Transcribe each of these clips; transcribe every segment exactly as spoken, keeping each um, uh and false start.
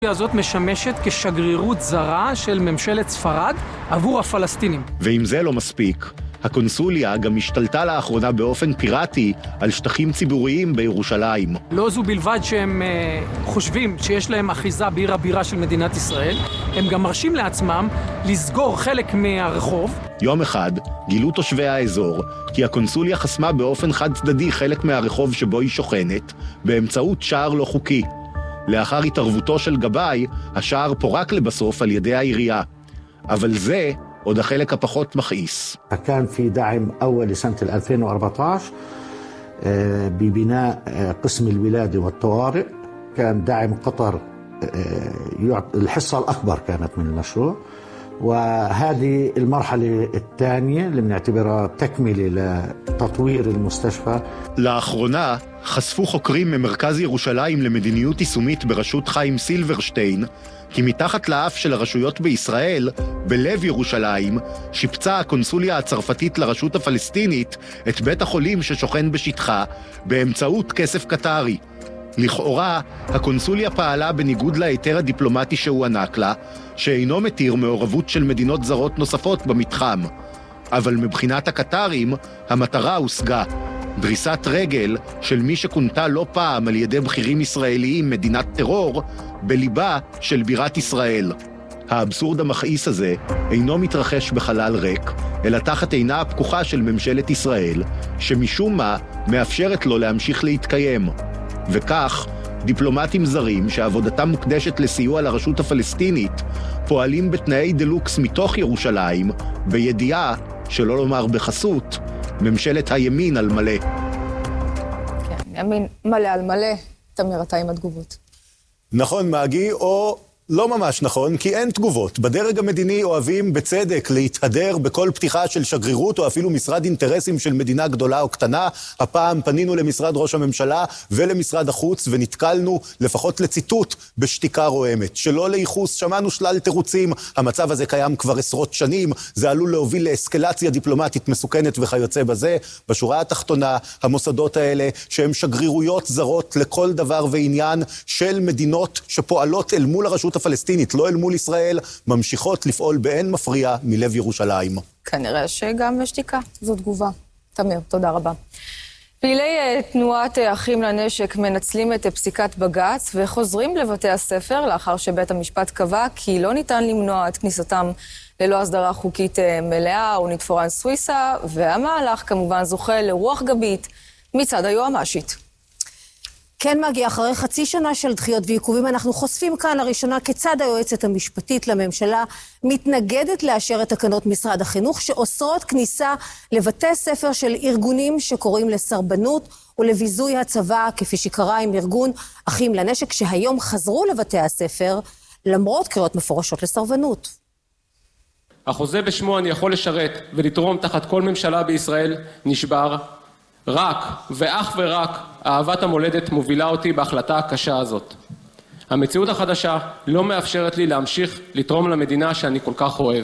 הזאת משמשת כשגרירות זרה של ממשלת ספרד עבור הפלסטינים. ואם זה לא מספיק, הקונסוליה גם השתלטה לאחרונה באופן פיראטי על שטחים ציבוריים בירושלים. לא זו בלבד שהם uh, חושבים שיש להם אחיזה בעיר הבירה של מדינת ישראל, הם גם מרשים לעצמם לסגור חלק מהרחוב. יום אחד גילו תושבי האזור כי הקונסוליה חסמה באופן חד צדדי חלק מהרחוב שבו היא שוכנת באמצעות שער לא חוקי. לאחר התערבותו של גבאי, השער פורק לבסוף על ידי העירייה. אבל זה עוד החלק הפחות מכעיס. كان في دعم أول لسنة ألفين وأربعة عشر ببناء قسم الولادة والطوارئ. كان دعم قطر الحصة الأكبر كانت من المشروع. وهذه المرحلة الثانية اللي بنعتبرها تكملة لتطوير المستشفى. לאחרונה חשפו חוקרים ממרכז ירושלים למדיניות יישומית בראשות חיים סילברשטיין, כי מתחת לאף של הרשויות בישראל, בלב ירושלים, שיפצה הקונסוליה הצרפתית לרשות הפלסטינית את בית החולים ששוכן בשטחה באמצעות כסף קטרי. לכאורה, הקונסוליה פעלה בניגוד להיתר הדיפלומטי שהוענק לה, שאינו מתיר מעורבות של מדינות זרות נוספות במתחם. אבל מבחינת הקטרים, המטרה הושגה. דריסת רגל של מי שכונתה לא פעם על ידי בכירים ישראליים מדינת טרור, בליבה של בירת ישראל. האבסורד המכעיס הזה אינו מתרחש בחלל ריק, אלא תחת עינה הפקוחה של ממשלת ישראל, שמשום מה מאפשרת לו להמשיך להתקיים. וכך, דיפלומטים זרים שעבודתם מוקדשת לסיוע לרשות הפלסטינית, פועלים בתנאי דלוקס מתוך ירושלים, בידיעה, שלא לומר בחסות, ממשלת הימין על מלא. כן, ימין מלא על מלא. תמיר, אתה עם התגובות. נכון, מאגי, או לא ממש נכון, כי אין תגובות. בדרג המדיני אוהבים בצדק להתהדר בכל פתיחה של שגרירות או אפילו משרד אינטרסים של מדינה גדולה או קטנה. הפעם פנינו למשרד ראש הממשלה ולמשרד החוץ ונתקלנו לפחות לציטוט בשתיקה רועמת. שלא לייחוס, שמענו שלל תירוצים, המצב הזה קיים כבר עשרות שנים, זה עלול להוביל לאסקלציה דיפלומטית מסוכנת וכיוצא בזה. בשורה התחתונה, המוסדות האלה שהם שגרירויות זרות לכל דבר ועניין של מדינות שפועלות אל מול הרשות הפלסטינית, לא אל מול ישראל, ממשיכות לפעול באין מפריע מלב ירושלים. כנראה שגם שתיקה, זו תגובה. תמיר, תודה רבה. פעילי תנועת אחים לנשק מנצלים את פסיקת בג"ץ וחוזרים לבתי הספר לאחר שבית המשפט קבע כי לא ניתן למנוע את כניסתם ללא הסדרה חוקית מלאה או נתפורן סוויסה, והמהלך כמובן זוכה לרוח גבית מצד היועמ"שית. כן, מגיע, אחרי חצי שנה של דחיות ועיכובים, אנחנו חושפים כאן לראשונה כיצד היועצת המשפטית לממשלה מתנגדת לאשר את תקנות משרד החינוך שאוסרות כניסה לבתי ספר של ארגונים שקוראים לסרבנות ולביזוי הצבא, כפי שקרה עם ארגון אחים לנשק, שהיום חזרו לבתי הספר למרות קריאות מפורשות לסרבנות. החוזה בשמו אני יכול לשרת ולתרום תחת כל ממשלה בישראל נשבר. רק ואך ורק אהבת המולדת מובילה אותי בהחלטה הקשה הזאת. המציאות החדשה לא מאפשרת לי להמשיך לתרום למדינה שאני כל כך אוהב.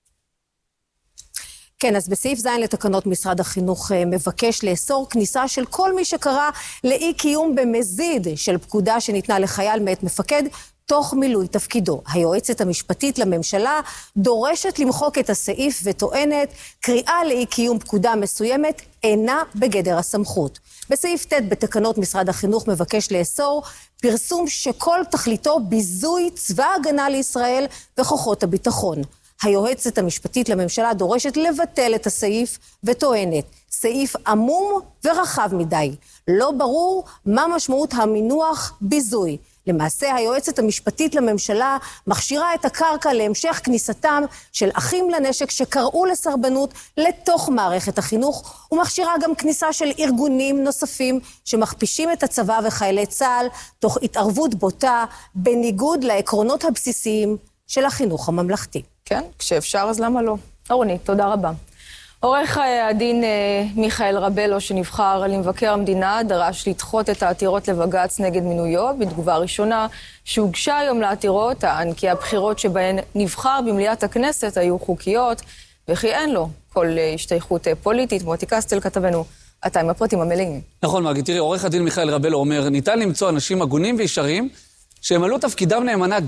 כן, אז בסעיף זין לתקנות משרד החינוך מבקש לאסור כניסה של כל מי שקרא לאי קיום במזיד של פקודה שניתנה לחייל מאת מפקד תוך מילוי תפקידו. היועצת המשפטית לממשלה דורשת למחוק את הסעיף וטוענת קריאה לאי קיום פקודה מסוימת אינה בגדר הסמכות. בסעיף ת' בתקנות משרד החינוך מבקש לאסור פרסום שכל תכליתו ביזוי צבא הגנה לישראל וכוחות הביטחון. היועצת המשפטית לממשלה דורשת לבטל את הסעיף וטוענת סעיף עמום ורחב מדי. לא ברור מה משמעות המינוח ביזוי. למעשה, היועצת המשפטית לממשלה מכשירה את הקרקע להמשך כניסתם של אחים לנשק שקראו לסרבנות לתוך מערכת החינוך, ומכשירה גם כניסה של ארגונים נוספים שמכפישים את הצבא וחיילי צה"ל, תוך התערבות בוטה בניגוד לעקרונות הבסיסיים של החינוך הממלכתי. כן, כשאפשר אז למה לא? אורנית, תודה רבה. עורך הדין מיכאל רבלו, שנבחר למבקר המדינה, דרש לדחות את העתירות לבג"ץ נגד מינויו. בתגובה ראשונה שהוגשה היום לעתירות, טען כי הבחירות שבהן נבחר במליאת הכנסת היו חוקיות, וכי אין לו כל השתייכות פוליטית. מוטי קסטל כתבנו, אתה עם הפרטים המלאים. נכון, מגי, תראי, עורך הדין מיכאל רבלו אומר, ניתן למצוא אנשים הגונים וישרים שהם עלו תפקידם נאמנה